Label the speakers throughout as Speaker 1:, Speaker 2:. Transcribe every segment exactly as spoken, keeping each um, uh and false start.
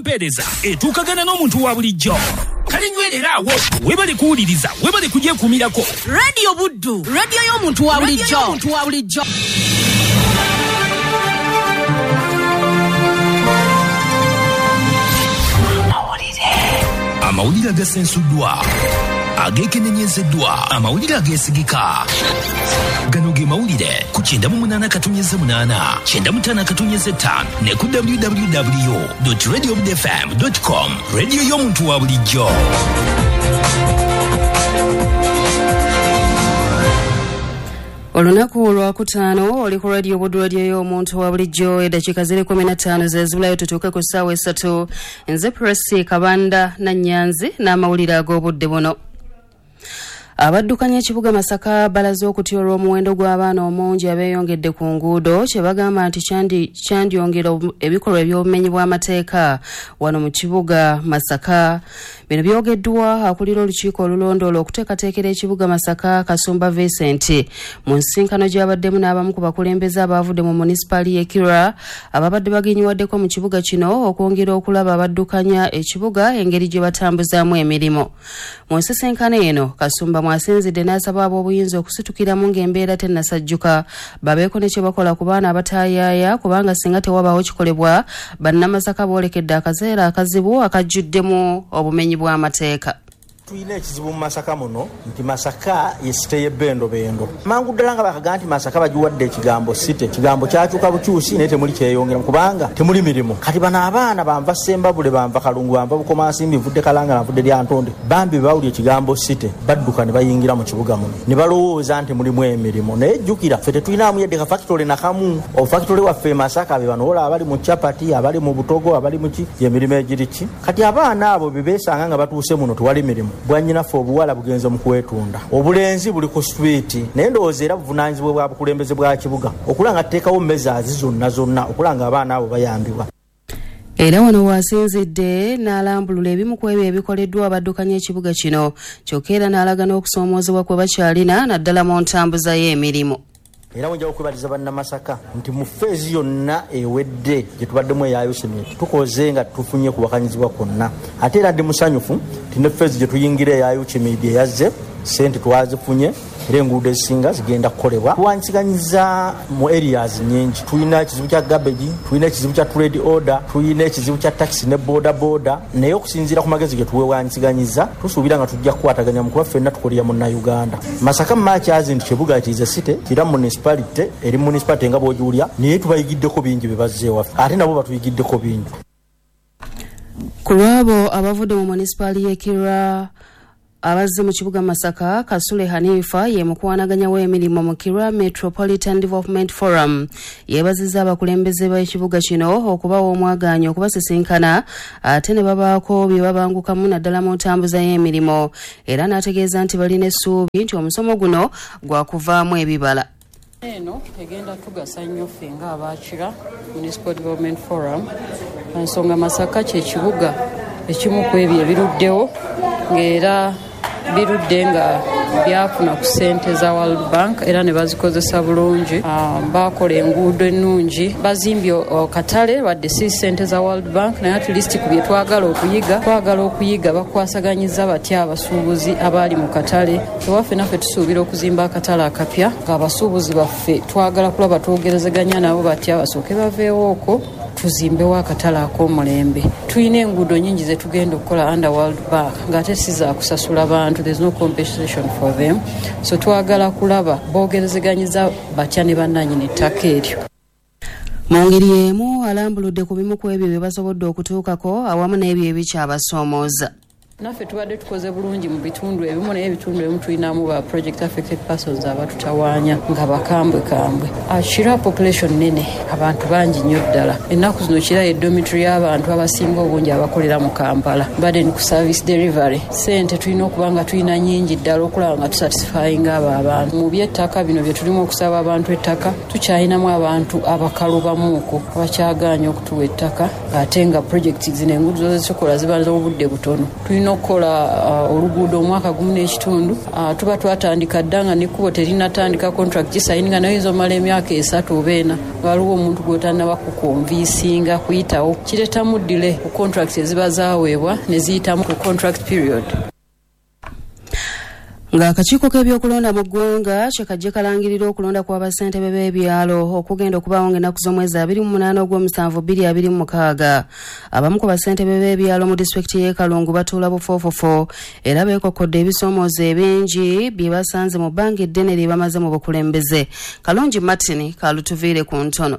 Speaker 1: Pereza etukagana n'omuntu wa bulijjo kalinywererawo webale kuwuliriza webale kugyekumirako
Speaker 2: Radio Buddu radio y'omuntu wa bulijjo omuntu wa bulijjo
Speaker 1: amawulire agasensuddwa agekenenyezeddwa amawulire ageesigika gano ge mawulire ku kyenda mu munaana katonyeze munaana kyenda mu ttaano katonyeze ttaano ne ku w w w dot radio buddu f m dot com radio y'omuntu wa bulijjo.
Speaker 3: Olunaku olwakutaano oli ku radio Buddu radio y'omuntu wa bulijjo eddakiika ziri kumi na ttaano zeezibulayo tutuuke ku ssaawa essatu nze Presi Kabanda na Nyanzi n'amawulire ag'obudde buno. Abaddukanya ekibuga Masaka balaze okutya olw'omuwendo gw'abaana omungi abeeyongedde ku nguudo kye bagamba nti kyandyongera ebikolwa eby'obumenyi bw'amateeka wano mu kibuga Masaka. Bino byogeddwa akulira olukiiko olulondoola okuteekateekera ekibuga Masaka Kasumba Vincent mu nsinkano gy'abaddemu n'abamu ku bakulembeze abaavudde mu munisipaali y'e Kira ababadde bagenyiwaddeko mu kibuga kino okwongera okulaba abaddukanya ekibuga engeri gye batambuzaamu emirimu. Mu nsinkano eno Kasumba mwasinzidde n'asaba ab'obuyinza okusitukiramu ng'embeera tennasajjuka babeeko ne kye bakola ku baana abataayaaya kubanga singa tewabaawo kikolebwa bannamasaka boolekedde akaseera akazibu akajjuddemu obumenyi bw'amateeka.
Speaker 4: Tuyina ekizibu mu Masaka muno nti Masaka ye site y'ebbendo bendo. Mangu ddala nga bakaga nti Masaka bagiwadde ekigambo site. Ekigambo kyakyuka bukyusi naye temuli kyeyongera kubanga temuli mirimu. Kati bano abaana banva Sembabule banva Kalungu banva Bukomansimbi vudde Kalanga na vudde Lyantonde. Bambi bawulya ekigambo site badduka ne bayingira mu kibuga muno. Ne balowooza nti mulimu emirimu. Naye jjukira ffe tetulinamu yadde ka factory na kamu. O factory waffe Masaka be bano wala abali mu chapati abali mu butogo abali mu ki y'emirimu egiri ki. Kati abaana abo bebeesanga nga batuuse muno tewali mirimu. Bwanyina fo obuwala bugenze mu kwetunda obulenzi buli ku switi naye ndowooza era buvunaanyizibwa bwa bukulembeze bwa kibuga okulanga teekawo mmezaazi zonna zonna okulanga abaana abo bayambibwa.
Speaker 3: Era wano wasinzidde n'alambulula ebimu ku ebyo ebikoleddwa abaddukanya ekibuga kino kyokka era n'alaga n'okusoomoozebwa kwe bakyalina naddala mu ntambuza y'emirimu.
Speaker 4: Era wenja okwebaliza bannamasaka nti mu feezi yonna ewedde gye tubaddemu eyayo sementi tukoze nga tufunye kuwakanyizibwa kwonna ate era ndi musanyufu nti ne feezi gye tuyingira eyayo kimedi eyazze sente twazifunye era enguudo ezisinga zigenda kukolebwa. Tuwansiganyiza mu areas nyingi. Tulina ekizibu kya garbage, tulina ekizibu kya trade order, tulina ekizibu kya taxi ne boda boda naye okusinziira ku magezi ge tuwewansiganyiza tusuubira nga tujja kukwataganya mu kuba ffenna tukolera mu Uganda. Masaka makyazi nti kibuga kize site kira municipality eri municipality nga bw'ogiwulya naye tubayigiddeko bingi bye bazze waffe ate nabo batuyigiddeko bingi.
Speaker 3: Ku lwabo abavudde mu munisipaali y'e Kira abazze mu kibuga Masaka Kasule Hanifa ye mukwanaganya w'emirimu mu Kira Metropolitan Development Forum yeebazizza abakulembeze b'ekibuga kino okubawa omwaganyo okubasisinkana ate ne babaako bye babangukamu naddala mu ntambuza y'emirimu era n'ategeeza nti balina essuubi nti omusomo guno gwakuvaamu ebibala.
Speaker 5: Eno egenda tugasa nnyo ffe nga abaakira Municipal Development Forum ensonga Masaka kye kibuga ekimu ku ebyo ebiruddewo ng'era birudde nga byafuna ku ssente za World Bank era ne bazikozesa bulungi. Um, bakola enguudo ennungi bazimbye katale wadde si ssente za World Bank naye at least ku bye twagala okuyiga twagala okuyiga bakwasaganyiza batya abasuubuzi abaali mu katale. Ewaffe naffe tusuubira okuzimba akatale akapya ng'abasuubuzi baffe twagala kulaba twogerezeganya nabo batya basooke baveewo okwo tuzimbewo akatale ak'omulembe. Tulina enguudo nnyingi ze tugenda okukola under World Bank ng'ate si za kusasula bantu, there's no compensation for them. So twagala kulaba boogerezeganyiza batya ne bannannyini ettaka eryo.
Speaker 3: Mu ngeri emu alambuludde ku bimu ku ebyo bye basobodde okutuukako awamu n'ebyo ebikyabasoomooza.
Speaker 5: Naffe tubadde tukoze bulungi mu bitundu ebimu naye ebitundu ebimu tulinamu ba project affected persons abatutawaanya nga bakambwe kambwe. Akira population nene abantu bangi nnyo ddala. Ennaku zino kira ye dormitory y'abantu abasinga obungi abakolera mu Kampala. Badde ku service delivery sente tulina okuba nga tulina nnyingi ddala okulaba nga tusatisfying abo abantu. Mu by'ettaka bino bye tulimu okusaba abantu ettaka tukyalinamu abantu abakalubamuuko abakyagaanya okutuwa ettaka ate nga project zino enguudo zezikola ziba z'obudde butono. Tulina tulina okukola uh, oluguudo omwaka gumu n'ekitundu uh, tuba twatandika dda nga nekkubo terinatandika contract gisayininga naye oyinza omala emyaka esatu oba ena waliwo omuntu gw'otannaba kukonviisinga kuyitawo kireetamu ddile ku contract eziba zaaweebwa ne ziyitamu ku contract period.
Speaker 3: Ng'akakiiko k'ebyokulonda mu ggwanga kye kajja kalangirira okulonda kw'abassentebe b'ebyalo okugenda okubaawo ng'ennaku z'omwezi abiri mu munaana ogw'omusanvu bbiri abiri mu mukaaga. Abamu ku bassentebe b'ebyalo mu disitulikiti y'e Kalungu batuula bufoofofo era beekokkodde ebisoomoozo ebingi bye basanze mu bbanga eddene lye bamaze mu bukulembeze. Kalungi Martin kalutuviire ku ntono.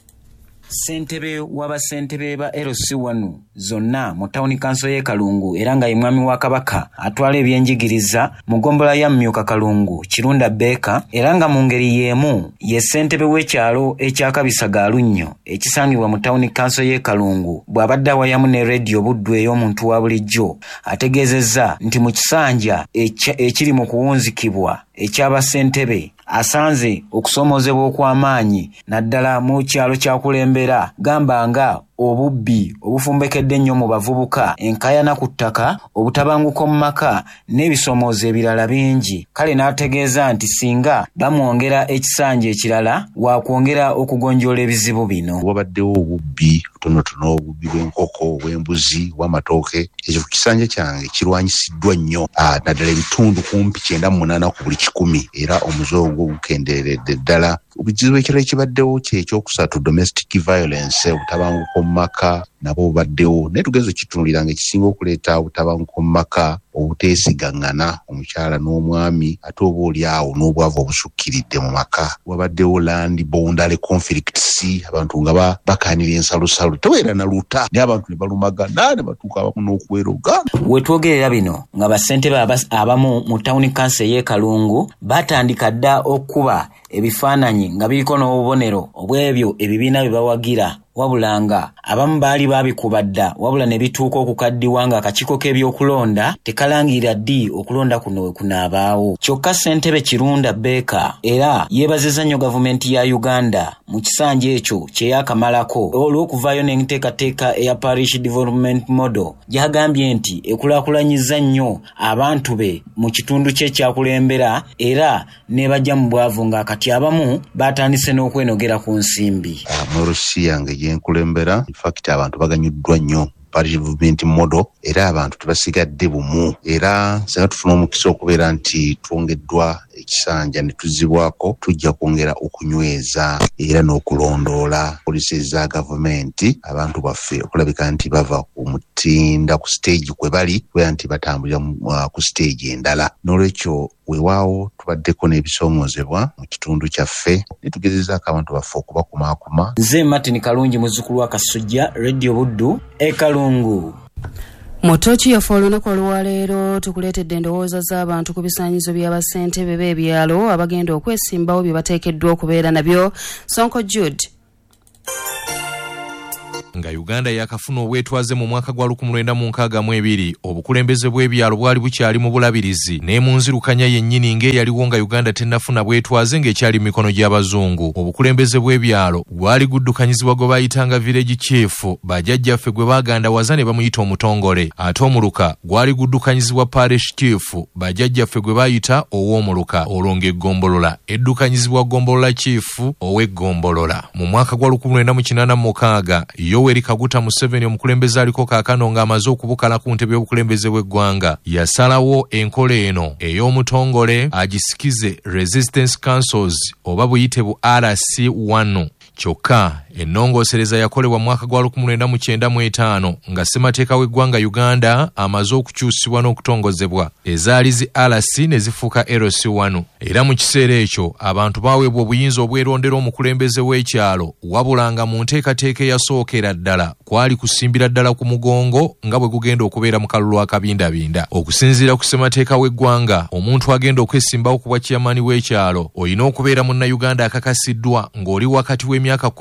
Speaker 6: Ssentebe w'abassentebe ba L C wano zonna mu tawuni kanso y'e Kalungu era nga ye mwami wa Kabaka atwala ebyenjigiriza mu ggombolola ya Mmyuka Kalungu Kirunda Beeka era nga mu ngeri y'emu ye ssentebe w'ekyalo ekya Kabisagalunyo ekisangibwa mu tawuni kanso y'e Kalungu bw'abadde awayamu ne Radio Buddu ey'omuntu wa bulijjo ategeezezza nti mu kisanja ekiri mu kuwunzikibwa eky'abassentebe asanze okusoomozebwa okw'amaanyi naddala mu kyalo kya Kulembera gamba nga obubbi obufumbekedde ennyo mu bavubuka enkayana ku ttaka obutabanguko mu maka n'ebisoomoozo ebirala bingi. Kale n'ategeeza nti singa bamwongera ekisanja ekirala waakwongera okugonjoola ebizibu bino.
Speaker 7: Wabaddewo obubbi tonotono obubbi bw'enkoko obw'embuzi bw'amatooke ekyo ku kisanja kyange kirwanyisiddwa nnyo naddala ebitundu kumpi kyenda mu munaana ku buli kikumi era omuze ogwo gukendeeredde ddala. Obuzibu ekirala ekibaddewo kye ekyokusatu domestic violence obutabanguko mu maka nabo obaddewo naye tugenze okitunuulira nga ekisinga okuleeta obutabanguko mu maka obuteesigaŋŋana omukyala n'omwami ate oba oli awo n'obwavu obusukkiridde mu maka. Wabaddewo land boundary conflicts abantu nga bakaanira ensalosalo teweera na luta naye abantu ne balumagana ne batuuka abamu n'okuweroga.
Speaker 6: We twogerera bino nga bassentebe abamu mu tawuni kanso y'e Kalungu batandika dda okuba ebifaananyi nga biriko n'obubonero obw'ebyo ebibiina bye bawagira wabula nga abamu baali babikuba dda wabula ne bituuka okukaddiwa nga akakiiko k'ebyokulonda tekalangira ddi okulonda kuno we kunaabaawo. Kyokka ssentebe Kirunda Beeka era yeebazizza nnyo gavumenti ya Uganda mu kisanja ekyo kye yaakamalako olw'okuvaayo n'enteekateeka eya Parish Development Model gy'agambye nti ekulaakulanyizza nnyo abantu be mu kitundu kye kya Kulembera era ne bajja mu bwavu nga kati abamu batandise n'okwenogera ku nsimbi. Kulembera in fact abantu baganyuddwa nnyo Parish Development Model era abantu tebasigadde bumu era singa tufuna omukisa okubeera nti twongeddwa ekisanja ne tuzibwako tujja kwongera okunyweza era n'okulondoola polisi za gavumenti abantu baffe okulabika nti bava ku mutinda ku stage kwe bali kubera nti batambulira uh, ku stage endala. N'olwekyo weewaawo tubaddeko n'ebisoomozebwa mu kitundu kyaffe ne tugezezaako abantu baffe okubakumaakuma. Nze Martin Kalungi muzzukulu wa Kasujja Radio Buddu e Kalungu.
Speaker 3: Motochi yaffe olunaku olwaleero tukuleetedde endowooza z'abantu ku bisaanyizo by'abassentebe b'ebyalo abagenda okwesimbawo bye bateekeddwa okubeera nabyo. Sonko Jude.
Speaker 8: Nga Uganda yakafuna obwetwaze mu mwaka gwa lukumi lwenda mu nkaaga mu ebiri obukulembeze bw'ebyalo bwali bukyali mu bulabirizi ne mu nzirukanya yennyini ng'eyaliwo nga Uganda tennafuna bwetwaze ng'ekyali mu mikono gy'abazungu. Obukulembeze bw'ebyalo gwali guddukanyizibwa gwe bayitanga village chief bajjajjaffe gwe bagandawaza ne bamuyita omutongole ate omuluka gwali guddukanyizibwa parish chief bajjajjaffe gwe bayita ow'omuluka olwo ng'eggombolola eddukanyizibwa ggombolola chief ow'eggombolola. Mu mwaka gwa lukumi lwenda mu kinaana mu mukaaga Yoweri Kaguta Museveni omukulembeze aliko kaakano ng'amaze okubukala ku ntebe y'obukulembeze bw'eggwanga yasalawo enkola eno ey'omutongole agisikize Resistance Councils oba buyite bu R C one. Kyokka ennongoosereza yakolebwa mwaka gwa lukumi lwenda mu kyenda mu etaano nga ssemateeka w'eggwanga Uganda amaze okukyusibwa n'okutongozebwa ezaali zi R C ne zifuuka L C one. Era mu kiseera ekyo abantu baaweebwa obuyinza obwerondera omukulembeze w'ekyalo wabula nga mu nteekateeka eyasookera ddala kwali kusimbira ddala ku mugongo nga bwe gugenda okubeera mu kalulu akabindabinda. Okusinziira ku ssemateeka w'eggwanga omuntu agenda okwesimbawo ku bwa chairman w'ekyalo olina okubeera munnayuganda akakasiddwa ng'oli wakati w'emyaka kumi na munaana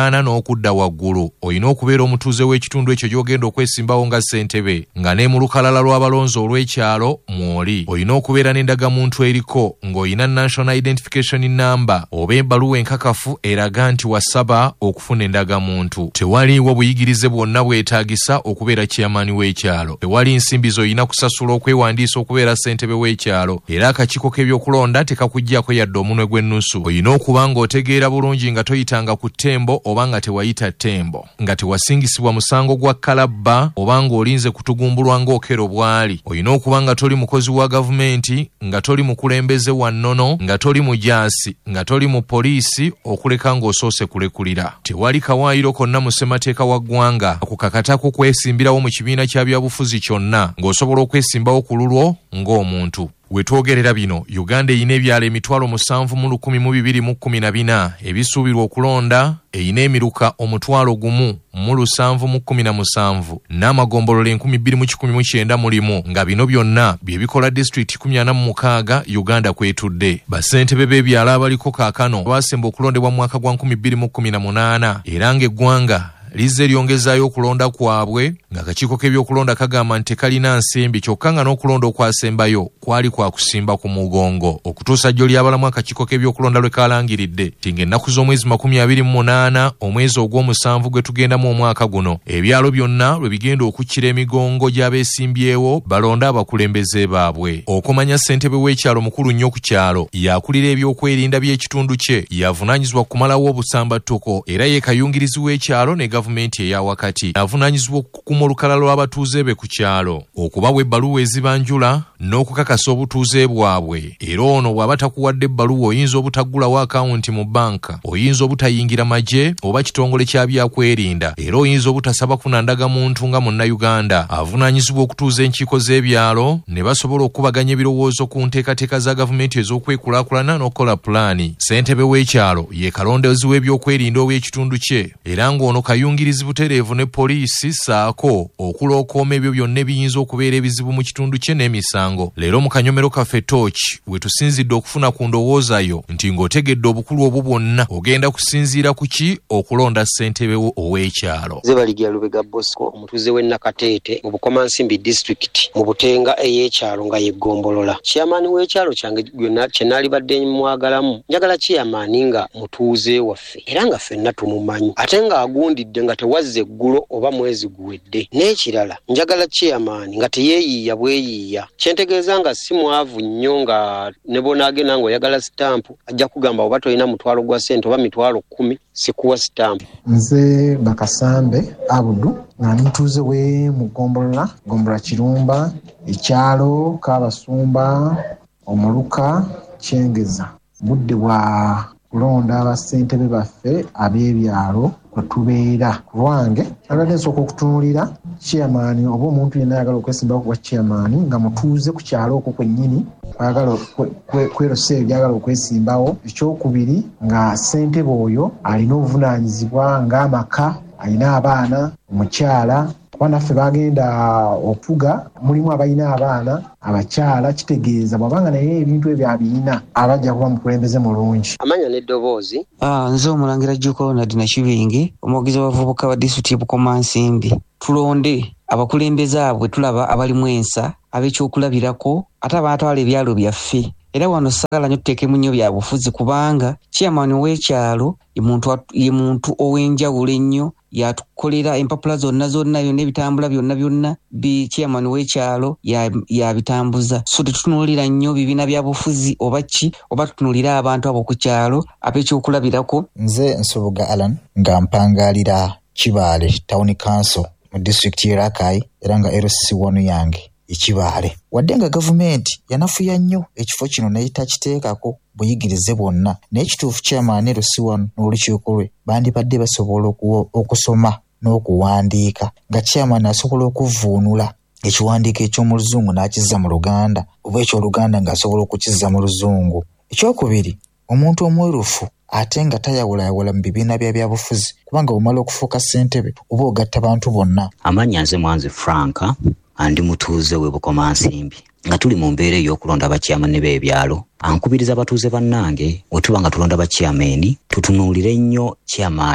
Speaker 8: munaana n'okudda waggulu olina okubeera omutuuze w'ekitundu ekyo gy'ogenda okwesimbawo nga ssentebe nga ne mu lukalala lw'abalonzi olw'ekyalo mw'oli olina okubeera n'endagamuntu eriko ng'olina national identification number oba ebbaluwa enkakafu eraga nti wasaba okufuna endagamuntu. Tewaliiwo buyigirize bwonna bwetaagisa okubeera chairman w'ekyalo. Tewali nsimbi z'olina kusasula okwewandiisa okubeera ssentebe w'ekyalo era akakiiko k'ebyokulonda tekakuggyako yadde omunwe gw'ennusu. Olina okuba ng'otegeera bulungi nga toyitanga ku ttembo oba nga tewayita ttembo, nga tewasingisibwa musango gwa kalabba oba ng'olinze kutugumbulwa ng'okero bwali. Olina okuba nga toli mukozi wa gavumenti, nga toli mukulembeze wa nnono, nga toli mujaasi, nga toli mu poliisi okuleka ng'osoose kulekulira. Tewali kawaayiro konna mu ssemateeka wa ggwanga kukakatako kwesimbirawo mu kibiina kya byabufuzi kyonna ng'osobola okwesimbawo ku lulwo ng'omuntu. We twogerera bino, Uganda eyina ebyalo emitwalo musanvu mu lukumi mu bibiri mu kkumi na bina ebisuubirwa okulonda, eyina emiruka omutwalo gumu mu lusanvu mu kkumi na musanvu n'amagombolola enkumi bbiri mu kikumi mu kyenda mulimu, nga bino byonna bye bikola disitulikiti kkumi ana mu mukaaga Uganda kwetudde. Bassentebe b'ebyalo abaliko kaakano baasemba okulondebwa mu mwaka gwa nkumi bbiri mu kkumi na munaana era ng'eggwanga lizze lyongezaayo okulonda kwabwe ng'akakiiko k'ebyokulonda kagamba nti tekalina nsimbi kyokka nga n'okulonda okwasembayo kwali kwa kusimba ku mugongo. Okutuusa jjo ly'abalamu akakiiko k'ebyokulonda lwe kalangiridde ti ng'ennaku z'omwezi makumi abiri mu munaana omwezi ogw'omusanvu gwe tugendamu omwaka guno, ebyalo byonna lwe bigenda okukkira emigongo gy'abeesimbyewo balonde abakulembeze baabwe. Okumanya ssentebe w'ekyalo mukulu nnyo ku kyalo, yakulira ebyokwerinda by'ekitundu kye, yavunaanyizibwa kumalawo obusambattuko era ye kayungirizi w'ekyalo ne gavumenti eya wakati, avunaanyizibwa okukuma olukalala lw'abatuuze be ku kyalo, okubawa ebbaluwa ezibanjula n'okukakasa obutuuze bwabwe. Era ono bw'aba takuwadde ebbaluwa oyinza obutaggulawo akawunti mu bbanka, oyinza obutayingira magye oba kitongole kya byakwerinda, era oyinza obutasaba kufuna ndagamuntu nga munnayuganda. Avunaanyizibwa okutuuza enkiiko z'ebyalo ne basobola okubaganya ebirowoozo ku nteekateeka za gavumenti ez'okwekulaakulana n'okukola pulaani. Ssentebe w'ekyalo ye kalondezi w'ebyokwerinda ow'ekitundu kye era ng'ono kayungirizi butereevu ne poliisi saako okulookooma ebyo byonna ebiyinza okubeera ebizibu mu kitundu kye n'emisango. Leero mu kanyomero kaffe Torch we tusinzidde okufuna ku ndowoozayo nti ng'otegedde obukulu obwo bwonna ogenda kusinziira ku ki okulonda ssentebe wo ow'ekyalo.
Speaker 9: Zebaligya Lubega Bosco omutuuze w'e Nakateete mu Bukomansimbi disitulikiti mu Butenga ey'ekyalo nga yeggomolola. Chairman w'ekyalo kyange gwonna kye naalibadde mwagalamu, njagala chairman nga mutuuze waffe era nga ffenna tumumanyi ate nga agundidde nga tewazze eggulo oba mwezi guwedde. N'ekirala njagala chairman nga teyeeyiiya bweyiiya, kyentegeeza nga si mwavu nnyo nga ne bonaagenda ng'oyagala sitampu ajja kugamba oba tolina mutwalo gwa ssente oba mitwalo kkumi sikuwa sitampu.
Speaker 10: Nze Bakasambe Abudu nga mutuuze we mu Gombolola, Gombolola Kirumba, ekyalo Kaabasumba, Omuluka, Kyengeza. Budde bwa kulonda abassentebe baffe ab'ebyalo kwe tubeera. Ku lwange njagala nsooka okutunuulira chairman oba omuntu yenna ayagala okwesimbawo kuba chairman nga mutuuze ku kyalo okwo kwennyini ayagala kwerosa ebyo byagala okwesimbawo. Ekyokubiri nga ssentebe oyo alina obuvunaanyizibwa ng'amaka, alina abaana, omukyala. Kuba naffe bagenda okuga mulimu abalina abaana abakyala, kitegeeza bw'abanga naye ebintu ebyo abirina abajja kuba mukulembeze mulungi.
Speaker 9: Amanya n'eddoboozi.
Speaker 11: Ah, nze Omulangira Jjuko Nadina Kibingi, omwogezi w'abavubuka ba disitulikiti Bukomansimbi. Tulonde abakulembeze abwe tulaba abalimu ensa, ab'ekyokulabirako, ate abaatwala ebyalo byaffe. Era wano sagala nnyo tuteekemu nnyo bya bufuzi kubanga chairman w'ekyalo ye muntu ye muntu ow'enjawulo ennyo, yatukolera empapula zonna zonna byonna ebitambula byonna byonna bi chairman w'ekyalo yabitambuza. So tetutunuulira nnyo bibiina bya bufuzi oba ki, oba tutunuulira abantu abo ku kyalo ab'ekyokulabirako.
Speaker 12: Nze Nsubuga Alan nga mpangaalira Kibaale Town Council mu disitulikiti y'e Rakai era nga L C C wano yange Ekibaale. Wadde nga gavumenti yanafuya nnyo ekifo kino n'etakiteekako buyigirize bwonna, n'ekituufu chairman L C C wano n'olukiiko lwe bandibadde basobola okusoma n'okuwandiika nga chairman asobola okuvuunula ekiwandiiko eky'omu Luzungu n'akizza mu Luganda oba eky'Oluganda ng'asobola okukizza mu Luzungu. Ekyokubiri, omuntu omwerufu ate nga tayawulayawula mu bibiina bya byabufuzi kubanga bumala okufuuka ssentebe oba ogatta bantu bonna.
Speaker 13: Amanya nze Mwanzi Franka andi mutuuze we Bukomansimbi nga tuli mu mbeera ey'okulonda abakyamani b'ebyalo. Ankubiriza abatuuze bannange bwe tuba nga tulonda abakyamani tutunuulire nnyo kyamaani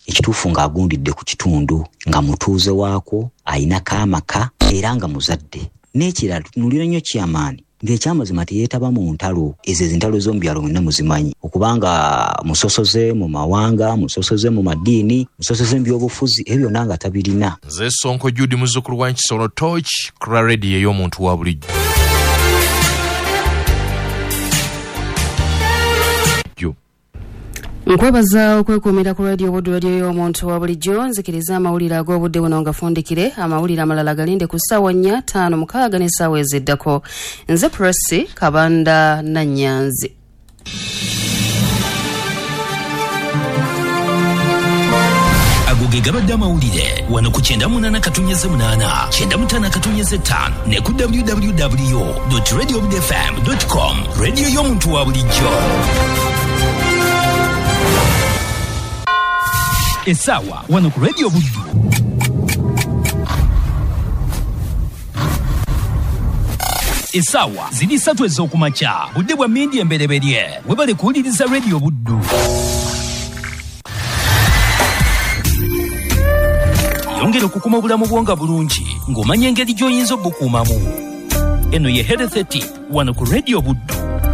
Speaker 13: ekituufu ng'agundidde ku kitundu nga mutuuze waako ayinako amaka era nga muzadde. N'ekirala tutunulira nnyo kyamaani ng'ekyamazima teyeetaba mu ntalo ezo ezintalo z'omu byalo mwenna muzimanyi okubanga musosoze mu mawanga, musosoze mu madiini, musosoze mu byobufuzi, ebyo byonna nga tabirina.
Speaker 8: Nze Sonko Judy muzzukulu wa Nkisono Torch ku radio ey'omuntu wa bulijjo.
Speaker 3: Nkwebaza okwekuumira ku radio Buddu radio y'omuntu wa bulijjo. Nzikiriza amawulire ag'obudde buno ngafundikire. Amawulire amalala galinde ku ssaawa nnya ttaano mukaaga n'essaawa eziddako. Nze Presi Kabanda Nannyanzi.
Speaker 1: Agoge gabadde amawulire wano ku kyenda munaana katonnyeze munaana kyenda mutaano katonnyeze ttaano ne ku w w w dot radio buddu f m dot com radio y'omuntu wa bulijjo. Essaawa wano ku radio Buddu. Essaawa ziri ssatu ez'okumakya budde bwa mmindi embereberye webale kuwuliriza radio Buddu. Yongera okukuma obulamu bwo nga bulungi ng'omanya engeri gy'oyinza obukuumamu. Eno ye Health Tip wano ku radio Buddu.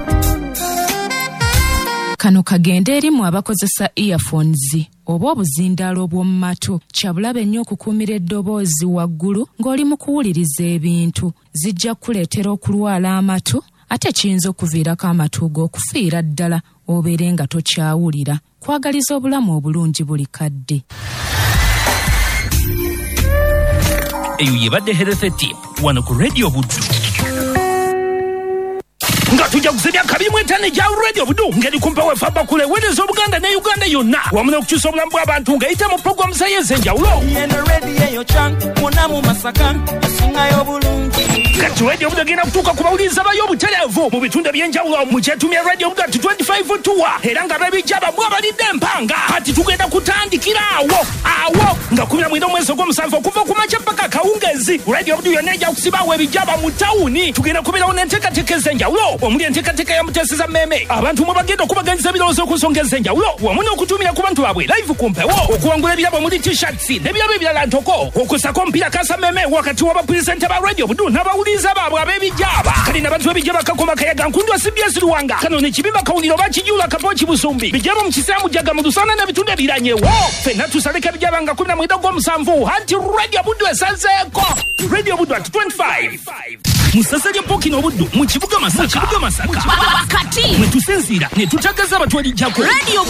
Speaker 14: Kano kagenda erimu abakozesa earphones oba obuzindaalo bw'omu matu. Kyabulabe nnyo okukuumira eddoboozi waggulu ng'oli mu kuwuliriza ebintu. Zijja kuleetera okulwala amatu ate kiyinza okuviirako amatu go okufiira ddala obeere nga tokyawulira. Kwagaliza obulamu obulungi buli kadde.
Speaker 1: Eyo yebadde Health Tip wano ku radio Buddu. Nga tujja kusebya kabi mwetane ja radio Buddu ngeri kumpa we faba kule wedezo Buganda ne Uganda yonna wamuna okukyusa obulamu bw'abantu nga yita mu program sayeze njawulo.
Speaker 15: Yeno radio eyo chan muna mu Masaka yasinga yo bulungi.
Speaker 1: Kati radio Buddu genda kutuuka ku bawuliriza bayo obutelevu mu bitundu eby'enjawulo mu kyetumya radio Buddu ati twenty-five tour era nga babijjaba bwabalidde empanga kati tugenda kutandikira awo awo nga kumi na mwenda omwezi ogw'omusanvu okuva ku makya paka kawungezi. Radio Buddu yonna ejja kusibawo ebijjaba mu tawuni. Tugenda kubeerawo n'enteekateeka ez'enjawulo omuli enteekateeka ya muteeseza mmeme abantu mwe bagenda okubaganyiza ebirowoozo ku nsonga ez'enjawulo wamu n'okutumira ku bantu baabwe live ku mpewo okuwangula ebirabo omuli t-shirts n'ebirabo ebirala ntoko okusako omupiira kasa mmeme wakati w'abapuresenta ba radio Buddu n'abawuliriza baabwe ab'ebijjaba. Kali n'abantu b'ebijjaba kakoma kayaga nkundwa C B S Luwanga kano ne kibimba kawuliro bakijula kapoki busumbi bijjaba mu kisaamu jaga mu Lusana n'ebitundu ebiranyewo ffenna tusaleka ebijjaba nga kumi na mwenda ogw'omusanvu anti radio Buddu esazeeko. Radio Buddu at twenty-five Musasajja Pokino Buddu mu kibuga Masaka. Mu kibuga Masaka.
Speaker 2: Kati
Speaker 1: mwe tusinziira ne tutagaza abatwalijjako.
Speaker 2: Radio